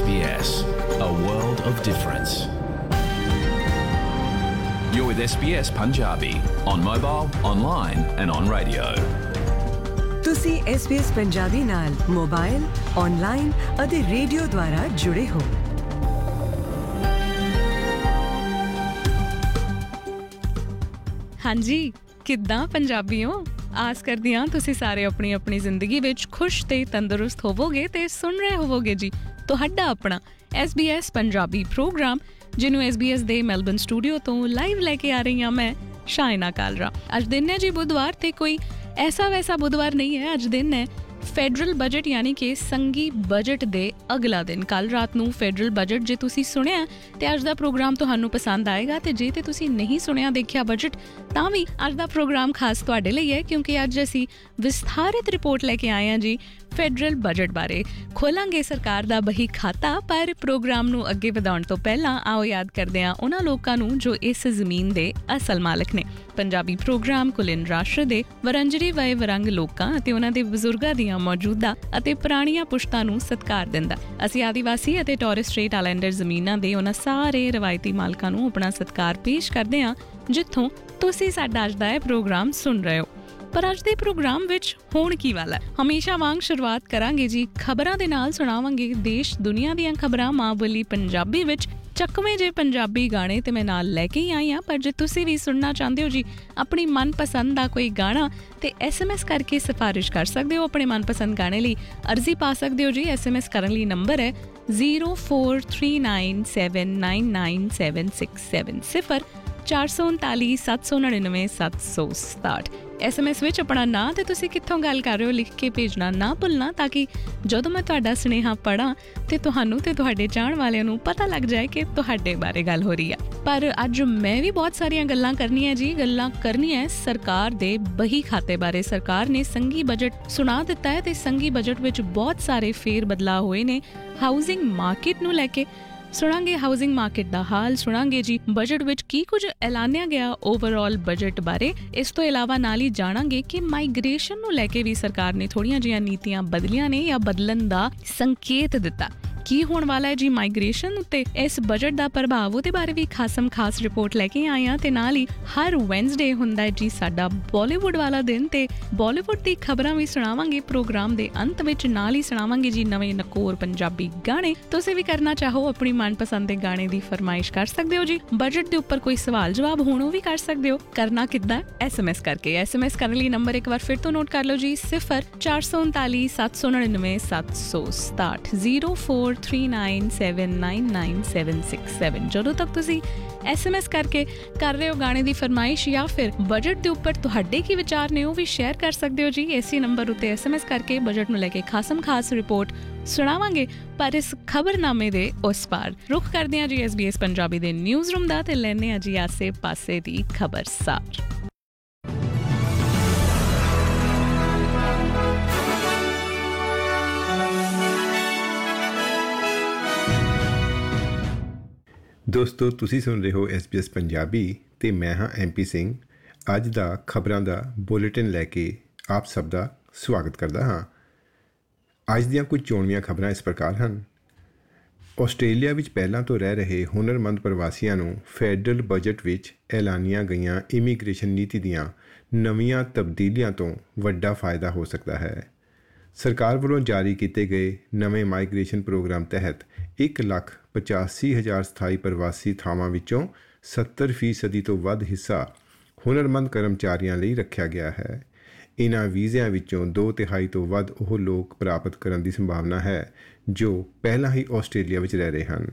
SBS, a world of difference. You're with SBS Punjabi on mobile, online and on radio. ਤੁਸੀਂ SBS Punjabi ਨਾਲ mobile, online ਅਤੇ radio ਦੁਆਰਾ ਜੁੜੇ ਹੋ। ਹਾਂਜੀ, ਕਿੱਦਾਂ ਪੰਜਾਬੀਓ? ਆਸ ਕਰਦੀ ਹਾਂ ਤੁਸੀਂ ਸਾਰੇ ਆਪਣੀ ਜ਼ਿੰਦਗੀ ਵਿੱਚ ਖੁਸ਼ ਤੇ ਤੰਦਰੁਸਤ ਹੋਵੋਗੇ ਤੇ ਸੁਣ ਰਹੇ ਹੋਵੋਗੇ ਜੀ ਤੁਹਾਡਾ ਆਪਣਾ SBS ਪੰਜਾਬੀ ਪ੍ਰੋਗਰਾਮ, ਜਿਹਨੂੰ SBS ਦੇ ਮੈਲਬਨ ਸਟੂਡੀਓ ਤੋਂ ਲਾਈਵ ਲੈ ਕੇ ਆ ਰਹੀ ਹਾਂ ਮੈਂ, ਸ਼ਾਇਨਾ ਕਾਲਰਾ। ਅੱਜ ਦਿਨ ਹੈ ਜੀ ਬੁੱਧਵਾਰ, ਤੇ ਕੋਈ ਐਸਾ ਵੈਸਾ ਬੁੱਧਵਾਰ ਨਹੀਂ ਹੈ। ਅੱਜ ਦਿਨ ਹੈ ਫੈਡਰਲ ਬਜਟ, ਯਾਨੀ ਕਿ ਸੰਘੀ ਬਜਟ ਦੇ ਅਗਲਾ ਦਿਨ। ਕੱਲ੍ਹ ਰਾਤ ਨੂੰ ਫੈਡਰਲ ਬਜਟ ਜੇ ਤੁਸੀਂ ਸੁਣਿਆ ਤੇ ਅੱਜ ਦਾ ਪ੍ਰੋਗਰਾਮ ਤੁਹਾਨੂੰ ਪਸੰਦ ਆਏਗਾ, ਤੇ ਜੇ ਤੇ ਤੁਸੀਂ ਨਹੀਂ ਸੁਣਿਆ ਦੇਖਿਆ ਬਜਟ, ਤਾਂ ਵੀ ਅੱਜ ਦਾ ਪ੍ਰੋਗਰਾਮ ਖਾਸ ਤੁਹਾਡੇ ਲਈ ਹੈ, ਕਿਉਂਕਿ ਅੱਜ ਅਸੀਂ ਵਿਸਥਾਰਿਤ ਰਿਪੋਰਟ ਲੈ ਕੇ ਆਏ ਹਾਂ ਜੀ ਫੈਡਰਲ ਬਜਟ ਬਾਰੇ। ਖੋਲਾਂਗੇ ਸਰਕਾਰ ਦਾ ਬਹੀ ਖਾਤਾ, ਪਰ ਪ੍ਰੋਗਰਾਮ ਨੂੰ ਅੱਗੇ ਵਧਾਉਣ ਤੋਂ ਪਹਿਲਾਂ ਆਓ ਯਾਦ ਕਰਦੇ ਹਾਂ ਉਹਨਾਂ ਲੋਕਾਂ ਨੂੰ ਜੋ ਇਸ ਜ਼ਮੀਨ ਦੇ ਅਸਲ ਮਾਲਕ ਨੇ। ਪੰਜਾਬੀ ਪ੍ਰੋਗਰਾਮ ਕੁਲੀਨ ਰਾਸ਼ਟਰ ਦੇ ਵਰੰਜਰੀ ਵਏ ਵਰੰਗ ਲੋਕਾਂ ਅਤੇ ਉਹਨਾਂ ਦੇ ਬਜ਼ੁਰਗਾਂ ਦੀਆਂ ਮੌਜੂਦਾ ਅਤੇ ਪੁਰਾਣੀਆਂ ਪੁਸ਼ਤਾਂ ਨੂੰ ਸਤਿਕਾਰ ਦਿੰਦਾ। ਅਸੀਂ ਆਦੀਵਾਸੀ ਅਤੇ ਟੋਰਸ ਸਟ੍ਰੇਟ ਆਈਲੈਂਡਰ ਜ਼ਮੀਨਾਂ ਦੇ ਉਹਨਾਂ ਸਾਰੇ ਰਵਾਇਤੀ ਮਾਲਕਾਂ ਨੂੰ ਆਪਣਾ ਸਤਿਕਾਰ ਪੇਸ਼ ਕਰਦੇ ਹਾਂ ਜਿੱਥੋਂ ਤੁਸੀਂ ਸਾਡਾ ਅੱਜ ਦਾ ਇਹ ਪ੍ਰੋਗਰਾਮ ਸੁਣ ਰਹੇ ਹੋ। ਪਰ ਅੱਜ ਦੇ ਪ੍ਰੋਗਰਾਮ ਵਿੱਚ ਹੋਣ ਕੀ ਵਾਲਾ? ਹਮੇਸ਼ਾ ਵਾਂਗ ਸ਼ੁਰੂਆਤ ਕਰਾਂਗੇ ਜੀ ਖਬਰਾਂ ਦੇ ਨਾਲ। ਸੁਣਾਵਾਂਗੇ ਦੇਸ਼ ਦੁਨੀਆ ਦੀਆਂ ਖਬਰਾਂ ਮਾਂ ਬੋਲੀ ਪੰਜਾਬੀ ਵਿੱਚ। ਚੱਕਵੇਂ ਜੇ ਪੰਜਾਬੀ ਗਾਣੇ ਤੇ ਮੈਂ ਨਾਲ ਲੈ ਕੇ ਹੀ ਆਈ ਹਾਂ, ਪਰ ਜੇ ਤੁਸੀਂ ਵੀ ਸੁਣਨਾ ਚਾਹੁੰਦੇ ਹੋ ਜੀ ਆਪਣੀ ਮਨਪਸੰਦ ਦਾ ਕੋਈ ਗਾਣਾ, ਤੇ SMS ਕਰਕੇ ਸਿਫਾਰਿਸ਼ ਕਰ ਸਕਦੇ ਹੋ। ਆਪਣੇ ਮਨਪਸੰਦ ਗਾਣੇ ਲਈ ਅਰਜ਼ੀ ਪਾ ਸਕਦੇ ਹੋ ਜੀ। SMS ਕਰਨ ਲਈ ਨੰਬਰ ਹੈ 0439799767 439 799 767। SMS ਵਿੱਚ ਆਪਣਾ ਨਾਂ ਤੇ ਤੁਸੀਂ ਕਿੱਥੋਂ ਗੱਲ ਕਰ ਰਹੇ ਹੋ ਲਿਖ ਕੇ ਭੇਜਣਾ ਨਾ ਭੁੱਲਣਾ, ਤਾਂ ਕਿ ਜਦੋਂ ਮੈਂ ਤੁਹਾਡਾ ਸੁਨੇਹਾ ਪੜ੍ਹਾਂ ਤੇ ਤੁਹਾਨੂੰ ਤੇ ਤੁਹਾਡੇ ਚਾਹਣ ਵਾਲਿਆਂ ਨੂੰ ਪਤਾ ਲੱਗ ਜਾਏ ਕਿ ਤੁਹਾਡੇ ਬਾਰੇ ਗੱਲ ਹੋ ਰਹੀ ਆ। ਪਰ ਅੱਜ ਮੈਂ ਵੀ ਬਹੁਤ ਸਾਰੀਆਂ ਗੱਲਾਂ ਕਰਨੀਆਂ ਜੀ। ਗੱਲਾਂ ਕਰਨੀਆਂ ਸਰਕਾਰ ਦੇ ਬਹੀ ਖਾਤੇ ਬਾਰੇ। ਸਰਕਾਰ ਨੇ ਸੰਘੀ ਬਜਟ ਸੁਣਾ ਦਿੱਤਾ ਹੈ ਤੇ ਸੰਘੀ ਬਜਟ ਵਿੱਚ ਬਹੁਤ ਸਾਰੇ ਫੇਰ ਬਦਲਾਅ ਹੋਏ ਨੇ। ਹਾਊਸਿੰਗ ਮਾਰਕੀਟ ਨੂੰ ਲੈ ਕੇ ਸੁਣਾਂਗੇ, ਹਾਊਸਿੰਗ ਮਾਰਕੀਟ ਦਾ ਹਾਲ ਸੁਣਾਂਗੇ ਜੀ, ਬਜਟ ਵਿੱਚ ਕੀ ਕੁਝ ਐਲਾਨਿਆ ਗਿਆ ਓਵਰਆਲ ਬਜਟ ਬਾਰੇ। ਇਸ ਤੋਂ ਇਲਾਵਾ ਨਾਲ ਹੀ ਜਾਣਾਂਗੇ ਕਿ ਮਾਈਗ੍ਰੇਸ਼ਨ ਨੂੰ ਲੈ ਕੇ ਵੀ ਸਰਕਾਰ ਨੇ ਥੋੜ੍ਹੀਆਂ ਜਿਹੀਆਂ ਨੀਤੀਆਂ ਬਦਲੀਆਂ ਨੇ ਜਾਂ ਬਦਲਣ ਦਾ ਸੰਕੇਤ ਦਿੱਤਾ। ਕੀ ਹੋਣ ਵਾਲਾ ਹੈ ਜੀ ਮਾਈਗ੍ਰੇਸ਼ਨ ਉੱਤੇ, ਇਸ ਬਜਟ ਦਾ ਪ੍ਰਭਾਵ, ਉਹਦੇ ਬਾਰੇ ਵੀ ਖਾਸ ਰਿਪੋਰਟ ਲੈ ਕੇ ਆਏ ਹਾਂ। ਤੇ ਨਾਲ ਹੀ ਹਰ ਵੈਨਸਡੇ ਹੁੰਦਾ ਹੈ ਜੀ ਸਾਡਾ ਬਾਲੀਵੁੱਡ ਵਾਲਾ ਦਿਨ, ਤੇ ਬਾਲੀਵੁੱਡ ਦੀ ਖਬਰਾਂ ਵੀ ਸੁਣਾਵਾਂਗੇ ਪ੍ਰੋਗਰਾਮ ਦੇ ਅੰਤ ਵਿੱਚ। ਨਾਲ ਹੀ ਸੁਣਾਵਾਂਗੇ ਜੀ ਨਵੇਂ ਨਕੋਰ ਪੰਜਾਬੀ ਗਾਣੇ। ਤੁਸੀਂ ਵੀ ਕਰਨਾ ਚਾਹੋ ਆਪਣੀ ਮਨਪਸੰਦ ਦੇ ਗਾਣੇ ਦੀ ਫਰਮਾਇਸ਼ ਕਰ ਸਕਦੇ ਹੋ ਜੀ। ਬਜਟ ਦੇ ਉੱਪਰ ਕੋਈ ਸਵਾਲ ਜਵਾਬ ਹੋਣ, ਉਹ ਵੀ ਕਰ ਸਕਦੇ ਹੋ। ਕਰਨਾ ਕਿੱਦਾਂ? SMS ਕਰਕੇ। SMS ਕਰਨ ਲਈ ਨੰਬਰ ਇੱਕ ਵਾਰ ਫਿਰ ਤੋਂ ਨੋਟ ਕਰ ਲਓ ਜੀ, 0439 799 767 0439799767। ਜਦੋਂ ਤੱਕ ਤੁਸੀਂ SMS ਕਰਕੇ ਕਰ ਰਹੇ ਹੋ ਗਾਣੇ ਦੀ ਫਰਮਾਇਸ਼ ਜਾਂ ਫਿਰ ਬਜਟ ਦੇ ਉੱਪਰ ਤੁਹਾਡੇ ਕੀ ਵਿਚਾਰ ਨੇ, ਉਹ ਵੀ ਸ਼ੇਅਰ ਕਰ ਸਕਦੇ ਹੋ ਜੀ। ਇਸੇ ਨੰਬਰ ਉੱਤੇ SMS ਕਰਕੇ ਬਜਟ ਨੂੰ ਲੈ ਕੇ ਖਾਸ ਰਿਪੋਰਟ ਸੁਣਾਵਾਂਗੇ। ਪਰ ਇਸ ਖਬਰਨਾਮੇ ਦੇ ਉਸ ਪਾਰ ਰੁਖ ਕਰਦੇ ਹਾਂ ਜੀ SBS ਪੰਜਾਬੀ ਦੇ ਨਿਊਜ਼ ਰੂਮ ਦਾ, ਤੇ ਲੈਂਦੇ ਹਾਂ ਜੀ ਆਸੇ ਪਾਸੇ ਦੀ ਖਬਰਸਾਰ। ਦੋਸਤੋ, ਤੁਸੀਂ ਸੁਣ ਰਹੇ ਹੋ SBS ਪੰਜਾਬੀ ਤੇ ਮੈਂ ਹਾਂ MP ਸਿੰਘ। ਅੱਜ ਦਾ ਖਬਰਾਂ ਦਾ ਬੁਲੇਟਿਨ ਲੈ ਕੇ ਆਪ ਸਭ ਦਾ ਸਵਾਗਤ ਕਰਦਾ ਹਾਂ। ਅੱਜ ਦੀਆਂ ਕੁਝ ਚੋਣਵੀਆਂ ਖਬਰਾਂ ਇਸ ਪ੍ਰਕਾਰ ਹਨ। ਆਸਟ੍ਰੇਲੀਆ ਵਿੱਚ ਪਹਿਲਾਂ ਤੋਂ ਰਹਿ ਰਹੇ ਹੁਨਰਮੰਦ ਪ੍ਰਵਾਸੀਆਂ ਨੂੰ ਫੈਡਰਲ ਬਜਟ ਵਿੱਚ ਐਲਾਨੀਆਂ ਗਈਆਂ ਇਮੀਗ੍ਰੇਸ਼ਨ ਨੀਤੀ ਦੀਆਂ ਨਵੀਆਂ ਤਬਦੀਲੀਆਂ ਤੋਂ ਵੱਡਾ ਫਾਇਦਾ ਹੋ ਸਕਦਾ ਹੈ। ਸਰਕਾਰ ਵੱਲੋਂ ਜਾਰੀ ਕੀਤੇ ਗਏ ਨਵੇਂ ਮਾਈਗ੍ਰੇਸ਼ਨ ਪ੍ਰੋਗਰਾਮ ਤਹਿਤ 1,85,000 ਸਥਾਈ ਪ੍ਰਵਾਸੀ ਥਾਵਾਂ ਵਿੱਚੋਂ 70% ਤੋਂ ਵੱਧ ਹਿੱਸਾ ਹੁਨਰਮੰਦ ਕਰਮਚਾਰੀਆਂ ਲਈ ਰੱਖਿਆ ਗਿਆ ਹੈ। ਇਨ੍ਹਾਂ ਵੀਜ਼ਿਆਂ ਵਿੱਚੋਂ 2/3 ਤੋਂ ਵੱਧ ਉਹ ਲੋਕ ਪ੍ਰਾਪਤ ਕਰਨ ਦੀ ਸੰਭਾਵਨਾ ਹੈ ਜੋ ਪਹਿਲਾਂ ਹੀ ਆਸਟ੍ਰੇਲੀਆ ਵਿੱਚ ਰਹਿ ਰਹੇ ਹਨ।